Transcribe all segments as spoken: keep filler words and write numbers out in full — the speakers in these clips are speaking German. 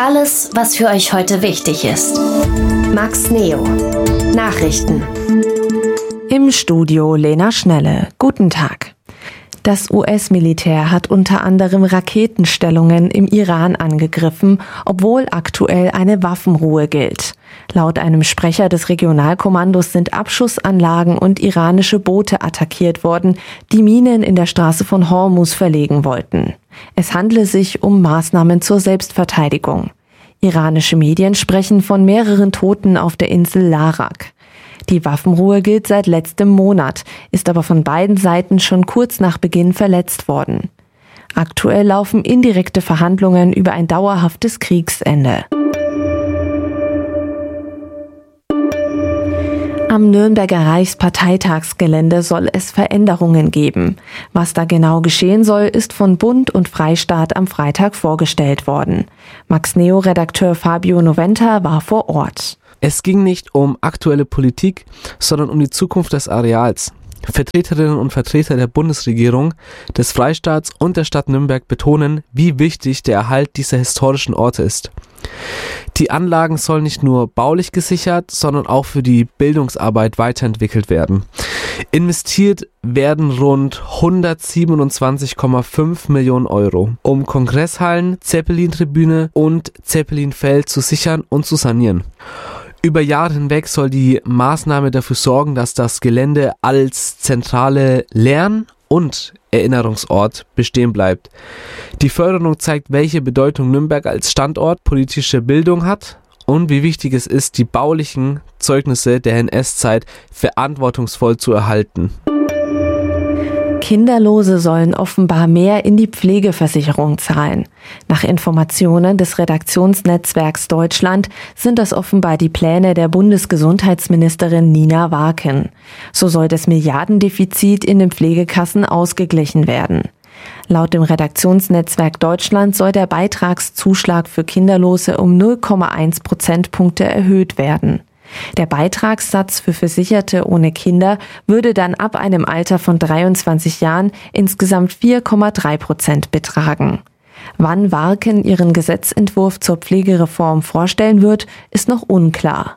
Alles, was für euch heute wichtig ist. Max Neo. Nachrichten. Im Studio Lena Schnelle. Guten Tag. Das U S-Militär hat unter anderem Raketenstellungen im Iran angegriffen, obwohl aktuell eine Waffenruhe gilt. Laut einem Sprecher des Regionalkommandos sind Abschussanlagen und iranische Boote attackiert worden, die Minen in der Straße von Hormuz verlegen wollten. Es handle sich um Maßnahmen zur Selbstverteidigung. Iranische Medien sprechen von mehreren Toten auf der Insel Larak. Die Waffenruhe gilt seit letztem Monat, ist aber von beiden Seiten schon kurz nach Beginn verletzt worden. Aktuell laufen indirekte Verhandlungen über ein dauerhaftes Kriegsende. Am Nürnberger Reichsparteitagsgelände soll es Veränderungen geben. Was da genau geschehen soll, ist von Bund und Freistaat am Freitag vorgestellt worden. Max Neo-Redakteur Fabio Noventa war vor Ort. Es ging nicht um aktuelle Politik, sondern um die Zukunft des Areals. Vertreterinnen und Vertreter der Bundesregierung, des Freistaats und der Stadt Nürnberg betonen, wie wichtig der Erhalt dieser historischen Orte ist. Die Anlagen sollen nicht nur baulich gesichert, sondern auch für die Bildungsarbeit weiterentwickelt werden. Investiert werden rund hundertsiebenundzwanzig Komma fünf Millionen Euro, um Kongresshallen, Zeppelin-Tribüne und Zeppelinfeld zu sichern und zu sanieren. Über Jahre hinweg soll die Maßnahme dafür sorgen, dass das Gelände als zentrale Lern- und Erinnerungsort bestehen bleibt. Die Förderung zeigt, welche Bedeutung Nürnberg als Standort politische Bildung hat und wie wichtig es ist, die baulichen Zeugnisse der N S-Zeit verantwortungsvoll zu erhalten. Kinderlose sollen offenbar mehr in die Pflegeversicherung zahlen. Nach Informationen des Redaktionsnetzwerks Deutschland sind das offenbar die Pläne der Bundesgesundheitsministerin Nina Warken. So soll das Milliardendefizit in den Pflegekassen ausgeglichen werden. Laut dem Redaktionsnetzwerk Deutschland soll der Beitragszuschlag für Kinderlose um null Komma eins Prozentpunkte erhöht werden. Der Beitragssatz für Versicherte ohne Kinder würde dann ab einem Alter von dreiundzwanzig Jahren insgesamt vier Komma drei Prozent betragen. Wann Warken ihren Gesetzentwurf zur Pflegereform vorstellen wird, ist noch unklar.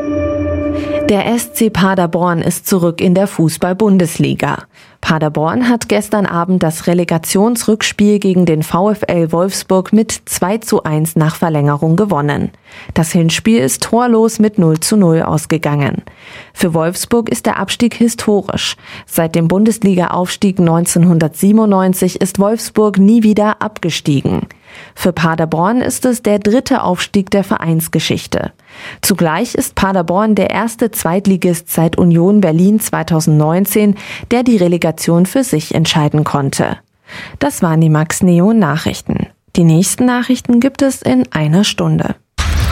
Der S C Paderborn ist zurück in der Fußball-Bundesliga. Paderborn hat gestern Abend das Relegationsrückspiel gegen den VfL Wolfsburg mit zwei zu eins nach Verlängerung gewonnen. Das Hinspiel ist torlos mit null zu null ausgegangen. Für Wolfsburg ist der Abstieg historisch. Seit dem Bundesliga-Aufstieg neunzehnhundertsiebenundneunzig ist Wolfsburg nie wieder abgestiegen. Für Paderborn ist es der dritte Aufstieg der Vereinsgeschichte. Zugleich ist Paderborn der erste Zweitligist seit Union Berlin zweitausendneunzehn, der die Relegation für sich entscheiden konnte. Das waren die Max Neo Nachrichten. Die nächsten Nachrichten gibt es in einer Stunde.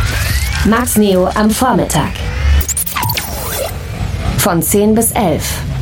Max Neo am Vormittag. Von zehn bis elf.